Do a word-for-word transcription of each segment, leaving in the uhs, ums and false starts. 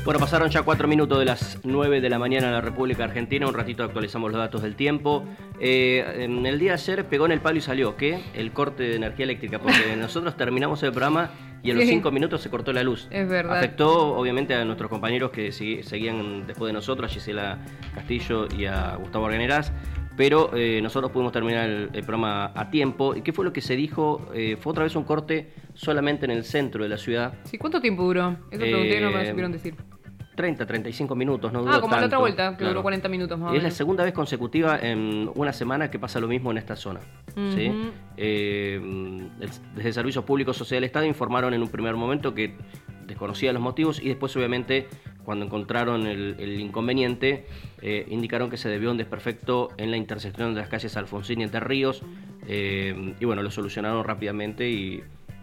Bueno, pasaron ya cuatro minutos de las nueve de la mañana en la República Argentina. Un ratito actualizamos los datos del tiempo. Eh, en el día de ayer pegó en el palo y salió, ¿qué? El corte de energía eléctrica, porque nosotros terminamos el programa y en los cinco minutos se cortó la luz. Es verdad. Afectó, obviamente, a nuestros compañeros que seguían después de nosotros, a Gisela Castillo y a Gustavo Arganeraz. Pero eh, nosotros pudimos terminar el, el programa a tiempo. ¿Y qué fue lo que se dijo? Eh, fue otra vez un corte solamente en el centro de la ciudad. Sí, ¿cuánto tiempo duró? Eso pregunté y no me lo supieron decir. treinta, treinta y cinco minutos, no duró Ah, como tanto. la otra vuelta, que Claro. duró cuarenta minutos más o Es la menos. segunda vez consecutiva en una semana que pasa lo mismo en esta zona. ¿Sí? Ujú. Eh, el- desde Servicios Públicos Sociedad del Estado informaron en un primer momento que desconocían los motivos y después, obviamente, cuando encontraron el, el inconveniente, eh, indicaron que se debió a un desperfecto en la intersección de las calles Alfonsín y Entre Ríos. Eh, y bueno, lo solucionaron rápidamente y,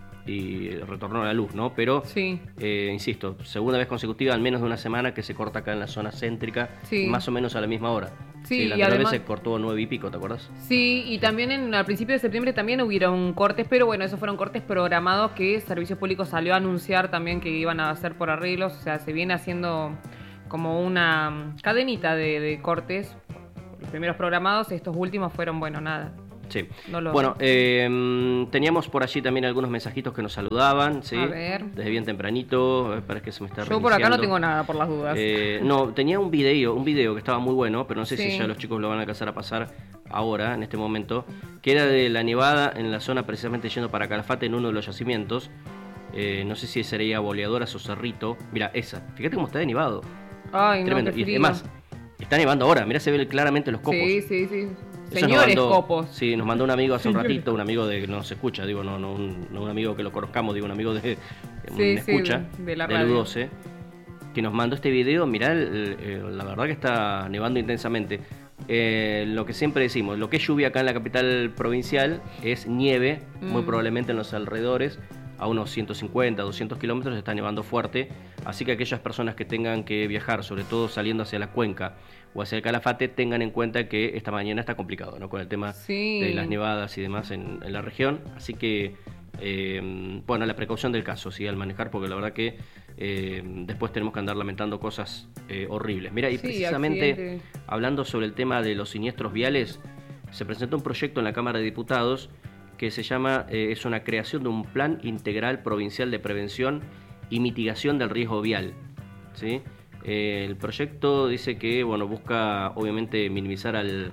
y retornó la luz, ¿no? Pero, Sí. eh, insisto, segunda vez consecutiva en menos de una semana que se corta acá en la zona céntrica, Sí. más o menos a la misma hora. Sí, la y anterior además- vez se cortó nueve y pico, ¿te acuerdas? Sí, y también en, al principio de septiembre también hubieron cortes, pero bueno, esos fueron cortes programados que Servicios Públicos salió a anunciar también que iban a hacer por arreglos, o sea, se viene haciendo como una mm, cadenita de, de cortes. Los primeros programados, estos últimos fueron, bueno, nada. Sí. No lo- Bueno, eh, teníamos por allí también algunos mensajitos que nos saludaban, ¿sí? A ver. Desde bien tempranito, eh, parece que se me está Yo por acá no reiniciando. tengo nada por las dudas. Eh, no, tenía un video, un video que estaba muy bueno, pero no sé Sí. si ya los chicos lo van a alcanzar a pasar ahora, en este momento, que era de la nevada en la zona precisamente yendo para Calafate en uno de los yacimientos. Eh, no sé si sería Boleadoras o Cerrito. Mira, esa. Fíjate cómo está de nevado. Ay, no, Tremendo. qué Y frío. además, está nevando ahora. Mirá, se ven claramente los copos. Sí, sí, sí. Eso nos Señores mandó- copos. Sí, nos mandó un amigo hace un Señores ratito, un amigo de que no se escucha, digo, no, no, un, no un amigo que lo conozcamos, digo, un amigo de, de un Sí, sí, escucha, de- de la del radio. U doce, que nos mandó este video. Mirá, el- el- la verdad que está nevando intensamente. Eh, lo que siempre decimos, lo que es lluvia acá en la capital provincial es nieve, muy Mm. probablemente en los alrededores, a unos ciento cincuenta, doscientos kilómetros está nevando fuerte, así que aquellas personas que tengan que viajar, sobre todo saliendo hacia la cuenca o hacia el Calafate, tengan en cuenta que esta mañana está complicado, ¿no? Con el tema Sí. de las nevadas y demás en, en la región, así que eh, bueno, la precaución del caso, sí, al manejar, porque la verdad que eh, después tenemos que andar lamentando cosas eh, horribles. Mira, y Sí, precisamente accidente. hablando sobre el tema de los siniestros viales, se presentó un proyecto en la Cámara de Diputados que se llama, eh, es una creación de un plan integral provincial de prevención y mitigación del riesgo vial, ¿sí? Eh, el proyecto dice que, bueno, busca obviamente minimizar al,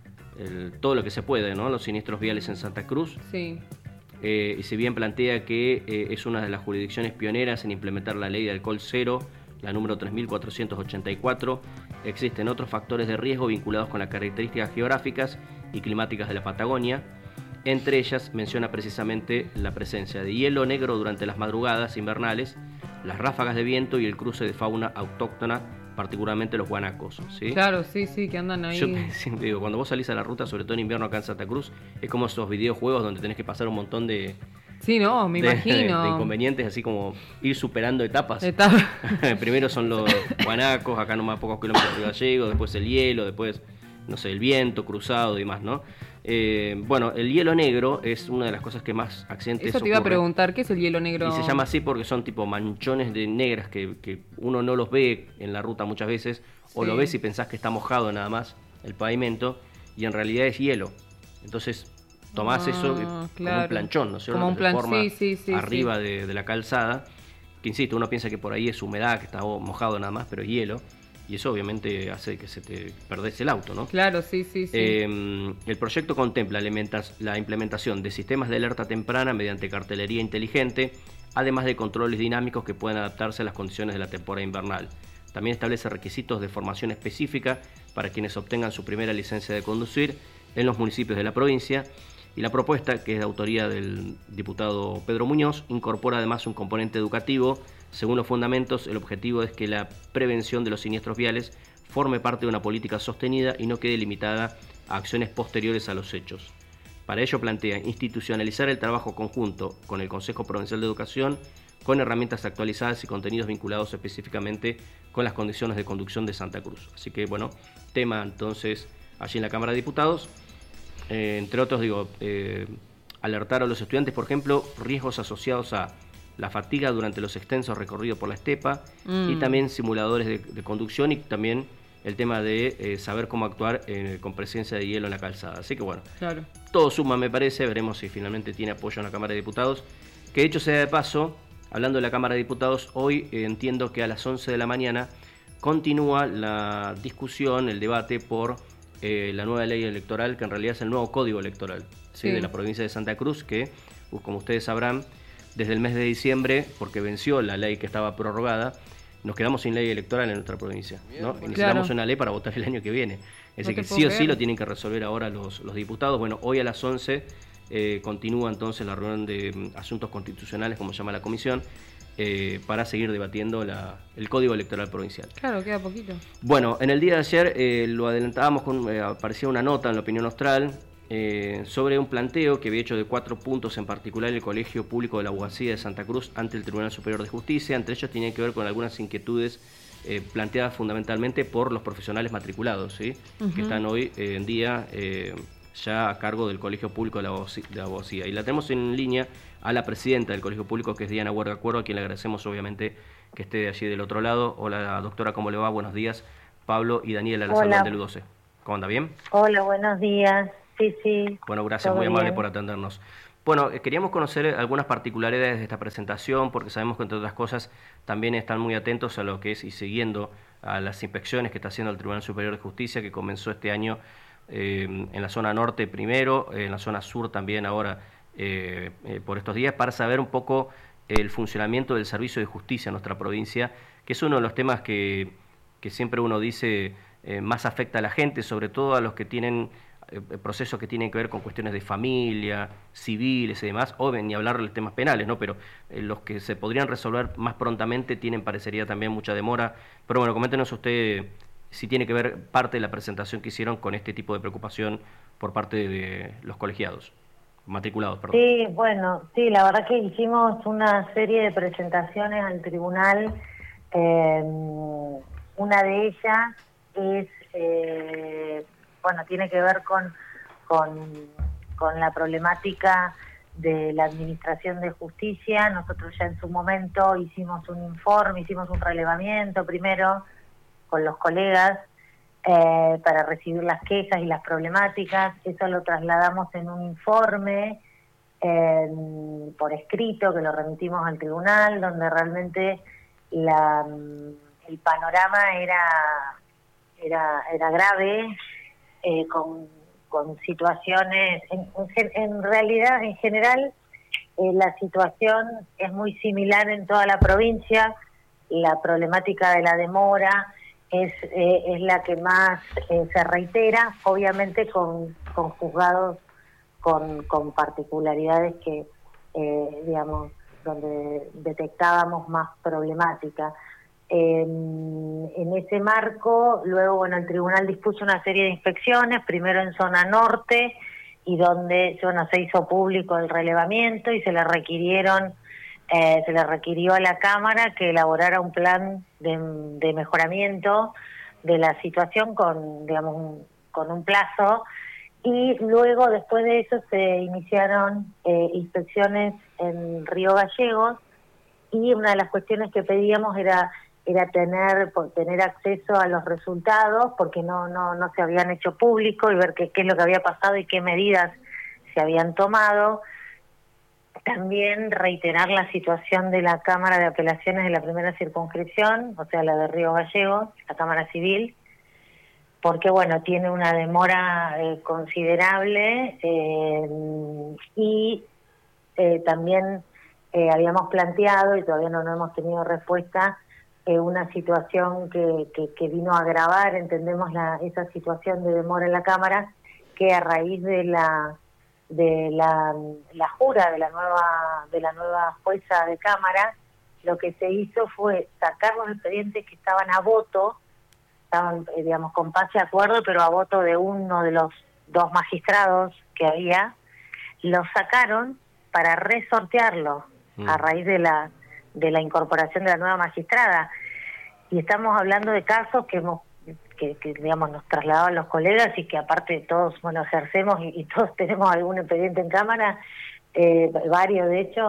el- todo lo que se puede, ¿no? Los siniestros viales en Santa Cruz. Sí. Eh, y si bien plantea que eh, es una de las jurisdicciones pioneras en implementar la ley de alcohol cero, la número tres mil cuatrocientos ochenta y cuatro, existen otros factores de riesgo vinculados con las características geográficas y climáticas de la Patagonia. Entre ellas menciona precisamente la presencia de hielo negro durante las madrugadas invernales, las ráfagas de viento y el cruce de fauna autóctona, particularmente los guanacos, ¿sí? Claro, sí, sí, que andan ahí. Yo siempre digo, cuando vos salís a la ruta, sobre todo en invierno acá en Santa Cruz, es como esos videojuegos donde tenés que pasar un montón de, Sí, no, me de- imagino. de inconvenientes, así como ir superando etapas. Está- Primero son los guanacos, acá nomás pocos kilómetros de Gallegos, después el hielo, después, no sé, el viento cruzado y demás, ¿no? Eh, bueno, el hielo negro es una de las cosas que más accidentes Eso te iba a ocurren. preguntar, ¿qué es el hielo negro? Y se llama así porque son tipo manchones de negras que, que uno no los ve en la ruta muchas veces, o Sí. lo ves y pensás que está mojado nada más el pavimento, y en realidad es hielo. Entonces tomás Ah, eso y- como un claro. planchón, ¿no es cierto? Como un Que se plan- forma sí, sí, sí, arriba sí. De, de la calzada, que insisto, uno piensa que por ahí es humedad, que está mojado nada más, pero es hielo, y eso obviamente hace que se te perdés el auto, ¿no? Claro, sí, sí, sí. Eh, el proyecto contempla alimentas- la implementación de sistemas de alerta temprana mediante cartelería inteligente, además de controles dinámicos que puedan adaptarse a las condiciones de la temporada invernal. También establece requisitos de formación específica para quienes obtengan su primera licencia de conducir en los municipios de la provincia. Y la propuesta, que es de autoría del diputado Pedro Muñoz, incorpora además un componente educativo. Según los fundamentos, el objetivo es que la prevención de los siniestros viales forme parte de una política sostenida y no quede limitada a acciones posteriores a los hechos. Para ello plantea institucionalizar el trabajo conjunto con el Consejo Provincial de Educación, con herramientas actualizadas y contenidos vinculados específicamente con las condiciones de conducción de Santa Cruz. Así que, bueno, tema entonces allí en la Cámara de Diputados. Eh, entre otros, digo, eh, alertar a los estudiantes, por ejemplo, riesgos asociados a la fatiga durante los extensos recorridos por la estepa Mm. y también simuladores de, de conducción y también el tema de eh, saber cómo actuar eh, con presencia de hielo en la calzada. Así que bueno, Claro. todo suma, me parece. Veremos si finalmente tiene apoyo en la Cámara de Diputados. Que dicho sea de paso, hablando de la Cámara de Diputados, hoy eh, entiendo que a las once de la mañana continúa la discusión, el debate por eh, la nueva ley electoral, que en realidad es el nuevo código electoral, ¿sí? Sí. De la provincia de Santa Cruz, que, uh, como ustedes sabrán, desde el mes de diciembre, porque venció la ley que estaba prorrogada, nos quedamos sin ley electoral en nuestra provincia, ¿no? Y necesitamos Claro. una ley para votar el año que viene. Es No decir, te que puedo sí o sí creer. lo tienen que resolver ahora los, los diputados. Bueno, hoy a las once eh, continúa entonces la reunión de mm, asuntos constitucionales, como se llama la comisión, eh, para seguir debatiendo la, el Código Electoral Provincial. Claro, queda poquito. Bueno, en el día de ayer eh, lo adelantábamos, con, eh, aparecía una nota en la Opinión Austral eh, sobre un planteo que había hecho de cuatro puntos, en particular el Colegio Público de la Abogacía de Santa Cruz ante el Tribunal Superior de Justicia. Entre ellos tenía que ver con algunas inquietudes eh, planteadas fundamentalmente por los profesionales matriculados, ¿sí? Ujú. Que están hoy eh, en día eh, ya a cargo del Colegio Público de la Aboci- de la Abogacía. Y la tenemos en línea a la presidenta del Colegio Público, que es Diana Huerga Cuervo, a quien le agradecemos obviamente que esté allí del otro lado. Hola doctora, ¿cómo le va? Buenos días. Pablo y Daniela, la Hola. saludan del U doce. ¿Cómo anda? ¿Bien? Hola, buenos días. Sí, sí. Bueno, gracias, todo muy amable bien. por atendernos. Bueno, eh, queríamos conocer algunas particularidades de esta presentación, porque sabemos que, entre otras cosas, también están muy atentos a lo que es y siguiendo a las inspecciones que está haciendo el Tribunal Superior de Justicia, que comenzó este año eh, en la zona norte primero, eh, en la zona sur también ahora eh, eh, por estos días, para saber un poco el funcionamiento del servicio de justicia en nuestra provincia, que es uno de los temas que, que siempre uno dice eh, más afecta a la gente, sobre todo a los que tienen eh, procesos que tienen que ver con cuestiones de familia, civiles y demás, o ni hablar de los temas penales, ¿no? Pero eh, los que se podrían resolver más prontamente tienen, parecería también, mucha demora. Pero bueno, coméntenos usted si tiene que ver parte de la presentación que hicieron con este tipo de preocupación por parte de los colegiados, matriculados, perdón. Sí, bueno, sí, la verdad que hicimos una serie de presentaciones al tribunal. Eh, una de ellas es, eh, bueno, tiene que ver con, con, con la problemática de la administración de justicia. Nosotros ya en su momento hicimos un informe, hicimos un relevamiento primero con los colegas eh, para recibir las quejas y las problemáticas. Eso lo trasladamos en un informe eh, por escrito que lo remitimos al tribunal, donde realmente la, el panorama era era era grave, eh, con, con situaciones, en, en, en realidad, en general, eh, la situación es muy similar en toda la provincia. La problemática de la demora es, eh, es la que más eh, se reitera, obviamente con, con juzgados con, con particularidades que, eh, digamos, donde detectábamos más problemática. Eh, en ese marco, luego, bueno, el tribunal dispuso una serie de inspecciones, primero en zona norte, y donde, bueno, se hizo público el relevamiento y se le requirieron, eh, se le requirió a la Cámara que elaborara un plan de, de mejoramiento de la situación con, digamos, un, con un plazo. Y luego, después de eso, se iniciaron eh, inspecciones en Río Gallegos, y una de las cuestiones que pedíamos era era tener tener acceso a los resultados, porque no no no se habían hecho público, y ver qué, qué es lo que había pasado y qué medidas se habían tomado. También reiterar la situación de la Cámara de Apelaciones de la primera circunscripción, o sea, la de Río Gallegos, la Cámara Civil, porque, bueno, tiene una demora eh, considerable, eh, y eh, también eh, habíamos planteado, y todavía no, no hemos tenido respuesta, eh, una situación que, que, que vino a agravar, entendemos, la, esa situación de demora en la Cámara, que a raíz de la de la, la jura de la nueva de la nueva jueza de Cámara, lo que se hizo fue sacar los expedientes que estaban a voto, estaban, eh, digamos, con paz y acuerdo, pero a voto de uno de los dos magistrados que había, los sacaron para resortearlo mm. a raíz de la de la incorporación de la nueva magistrada. Y estamos hablando de casos que hemos que, que digamos nos trasladaban los colegas, y que aparte todos, bueno, ejercemos y, y todos tenemos algún expediente en Cámara, eh, varios de hecho,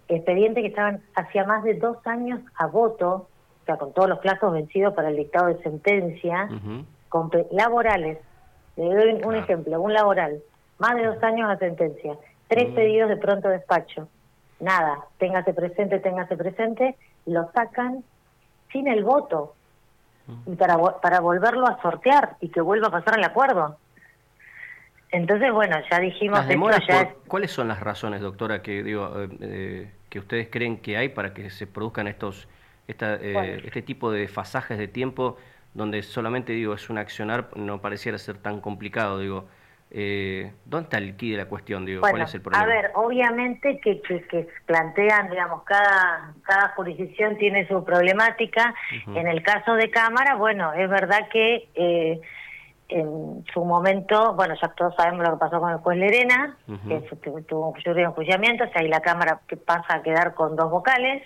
expedientes que estaban hacía más de dos años a voto, o sea, con todos los plazos vencidos para el dictado de sentencia, uh-huh. con laborales. Le doy un claro. ejemplo, un laboral, más de dos años a sentencia, tres uh-huh. pedidos de pronto despacho, nada, téngase presente, téngase presente, lo sacan sin el voto, uh-huh. y para, para volverlo a sortear y que vuelva a pasar el acuerdo. Entonces, bueno, ya dijimos... Las demoras, ya por, es... ¿Cuáles son las razones, doctora, que digo eh, que ustedes creen que hay para que se produzcan estos esta, eh, bueno. este tipo de desfasajes de tiempo donde solamente, digo, es un accionar, no pareciera ser tan complicado, digo... Eh, ¿Dónde está el quid de la cuestión, digo? Bueno, ¿cuál es el problema? A ver, obviamente que, que, que plantean, digamos, cada, cada jurisdicción tiene su problemática. Uh-huh. En el caso de Cámara, bueno, es verdad que... Eh, en su momento, bueno, ya todos sabemos lo que pasó con el juez Lerena, uh-huh. que tuvo un enjuiciamiento, o sea, y la Cámara que pasa a quedar con dos vocales,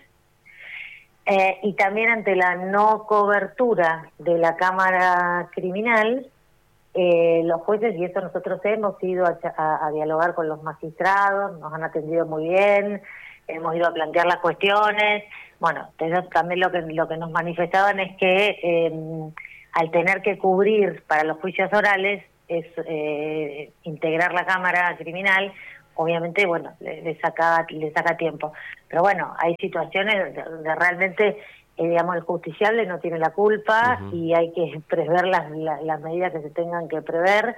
eh, y también ante la no cobertura de la Cámara Criminal, eh, los jueces, y eso nosotros hemos ido a, a, a dialogar con los magistrados, nos han atendido muy bien, hemos ido a plantear las cuestiones, bueno, entonces también lo que, lo que nos manifestaban es que... Eh, al tener que cubrir para los juicios orales, es eh, integrar la Cámara Criminal, obviamente, bueno, le, le, saca, le saca tiempo. Pero bueno, hay situaciones donde realmente, eh, digamos, el justiciable no tiene la culpa uh-huh. y hay que prever las, las, las medidas que se tengan que prever.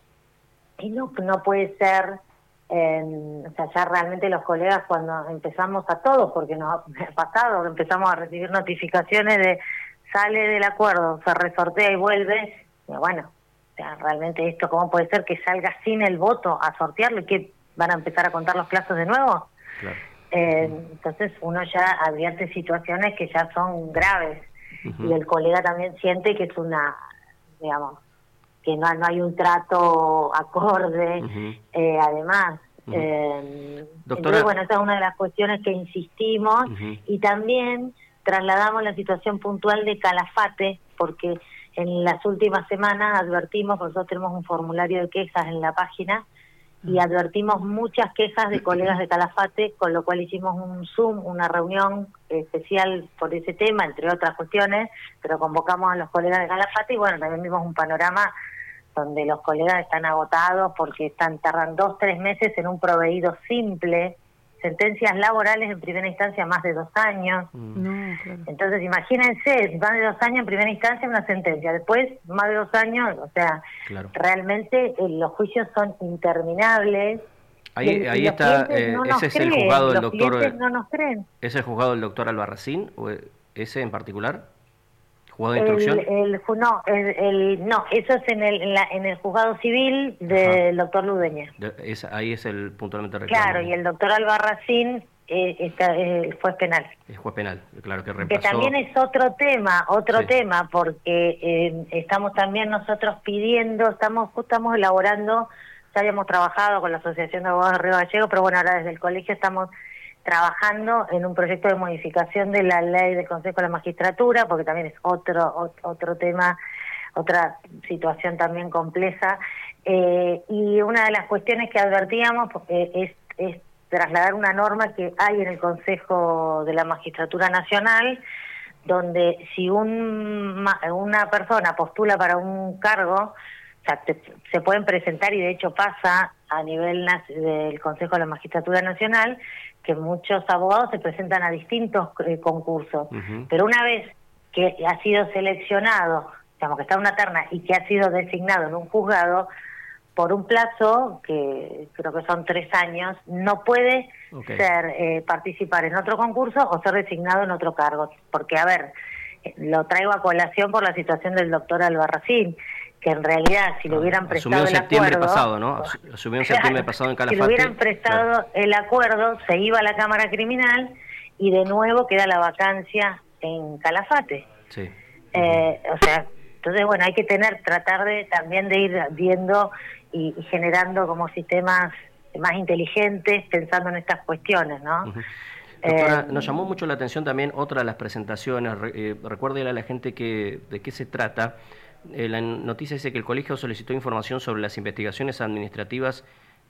Y no, no puede ser, eh, o sea, ya realmente los colegas cuando empezamos a todos, porque nos ha pasado, empezamos a recibir notificaciones de... sale del acuerdo, se resortea y vuelve, y bueno, o sea, realmente esto, ¿cómo puede ser que salga sin el voto a sortearlo y que van a empezar a contar los plazos de nuevo? Claro. Eh, entonces uno ya advierte situaciones que ya son graves, uh-huh. y el colega también siente que es una, digamos, que no, no hay un trato acorde, uh-huh. eh, además. Uh-huh. Eh, Doctora... Entonces, bueno, esa es una de las cuestiones que insistimos, uh-huh. y también... trasladamos la situación puntual de Calafate, porque en las últimas semanas advertimos, nosotros tenemos un formulario de quejas en la página, y advertimos muchas quejas de colegas de Calafate, con lo cual hicimos un Zoom, una reunión especial por ese tema, entre otras cuestiones, pero convocamos a los colegas de Calafate, y bueno, también vimos un panorama donde los colegas están agotados porque están tardan dos, tres meses en un proveído simple, sentencias laborales en primera instancia más de dos años. No, claro. Entonces, imagínense, más de dos años en primera instancia una sentencia, después más de dos años, o sea, claro. realmente eh, los juicios son interminables. Ahí, y, ahí y está, eh, no ese es creen, el juzgado del doctor... Los no nos creen. ¿Es el juzgado del doctor Albarracín, o ese en particular? ¿Juzgado de instrucción? El, el, no, el, el, no, eso es en el, en, la, en el juzgado civil del doctor Ludeña. De, es, ahí es el puntualmente reclamo. Claro, y el doctor Albarracín eh, está, eh, el juez penal. Es juez penal, claro, que repasó. Que también es otro tema, otro sí. tema, porque eh, estamos también nosotros pidiendo, estamos estamos elaborando, ya habíamos trabajado con la Asociación de Abogados de Río Gallegos, pero bueno, ahora desde el colegio estamos trabajando en un proyecto de modificación de la ley del Consejo de la Magistratura, porque también es otro otro tema, otra situación también compleja, eh, y una de las cuestiones que advertíamos eh, es, es trasladar una norma que hay en el Consejo de la Magistratura Nacional, donde si un, una persona postula para un cargo, o sea, te, se pueden presentar, y de hecho pasa a nivel del Consejo de la Magistratura Nacional, que muchos abogados se presentan a distintos eh, concursos, uh-huh. pero una vez que ha sido seleccionado, digamos que está en una terna y que ha sido designado en un juzgado, por un plazo, que creo que son tres años, no puede okay. ser eh, participar en otro concurso o ser designado en otro cargo. Porque, a ver, lo traigo a colación por la situación del doctor Albarracín, que en realidad si le hubieran prestado el acuerdo... Asumió en septiembre pasado, ¿no? Asumió en septiembre pasado en Calafate. Si le hubieran prestado claro. el acuerdo, se iba a la Cámara Criminal y de nuevo queda la vacancia en Calafate. Sí. Eh, o sea, entonces, bueno, hay que tener, tratar de también de ir viendo y, y generando como sistemas más inteligentes, pensando en estas cuestiones, ¿no? Uh-huh. Doctora, eh, nos llamó mucho la atención también otra de las presentaciones. Eh, recuérdele a la gente que de qué se trata. Eh, la noticia dice que el colegio solicitó información sobre las investigaciones administrativas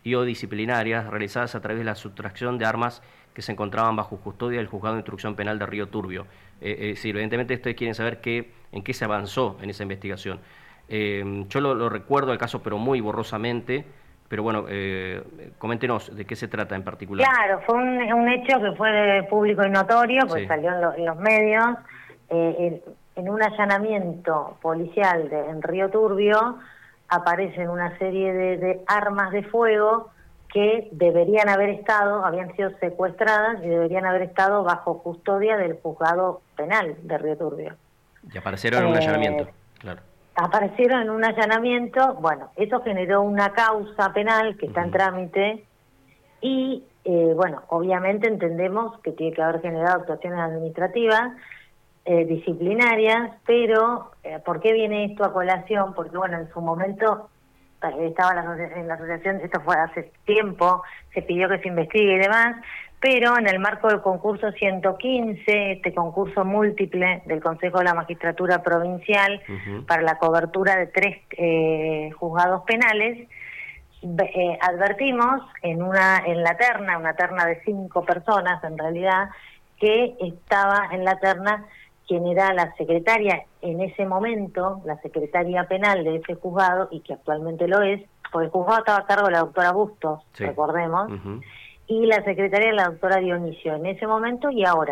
y o disciplinarias realizadas a través de la sustracción de armas que se encontraban bajo custodia del Juzgado de Instrucción Penal de Río Turbio. Eh, eh, sí, evidentemente ustedes quieren saber qué, en qué se avanzó en esa investigación. Eh, yo lo, lo recuerdo el caso, pero muy borrosamente, pero bueno, eh, coméntenos de qué se trata en particular. Claro, fue un, un hecho que fue público y notorio, pues Sí. salió en, lo, en los medios, eh, en, en un allanamiento policial de, en Río Turbio, aparecen una serie de, de armas de fuego que deberían haber estado, habían sido secuestradas y deberían haber estado bajo custodia del juzgado penal de Río Turbio. Y aparecieron en un Eh, allanamiento, claro. Aparecieron en un allanamiento, bueno, eso generó una causa penal que está en Ujú. trámite y, eh, bueno, obviamente entendemos que tiene que haber generado actuaciones administrativas, eh, disciplinarias, pero eh, ¿por qué viene esto a colación? Porque, bueno, en su momento eh, estaba la, asoci- en la asociación, esto fue hace tiempo, se pidió que se investigue y demás, pero en el marco del concurso ciento quince, este concurso múltiple del Consejo de la Magistratura Provincial Ujú. para la cobertura de tres eh, juzgados penales, ve- eh, advertimos en una en la terna, una terna de cinco personas en realidad, que estaba en la terna quien era la secretaria en ese momento, la secretaria penal de ese juzgado, y que actualmente lo es, porque el juzgado estaba a cargo de la doctora Bustos, Sí. recordemos, Ujú. y la secretaria de la doctora Dionisio en ese momento y ahora.